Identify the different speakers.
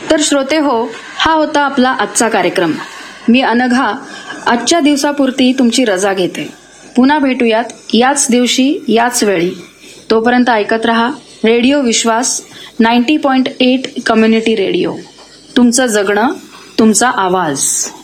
Speaker 1: तर श्रोते हो, हा होता आपला आजचा कार्यक्रम. मी अनघा आजच्या दिवसापुरती तुमची रजा घेते. पुन्हा भेटूयात याच दिवशी याच वेळी. तोपर्यंत ऐकत रहा रेडिओ विश्वास 90.8 कम्युनिटी रेडिओ. तुमचं जगणं, तुमचा आवाज.